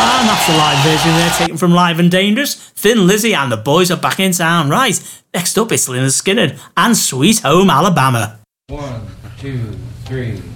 And that's the live version there, taken from Live and Dangerous. Thin Lizzy and the boys are back in town. Right, next up it's Lynyrd Skynyrd and Sweet Home Alabama. 1, 2, 3.